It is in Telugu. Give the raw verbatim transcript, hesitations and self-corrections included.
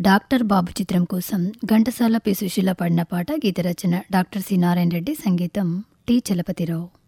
డాక్టర్ బాబు చిత్రం కోసం ఘంటసాల పి సుశీల పాడిన పాట. గీత రచన డాక్టర్ సి నారాయణ రెడ్డి, సంగీతం టి చలపతిరావు.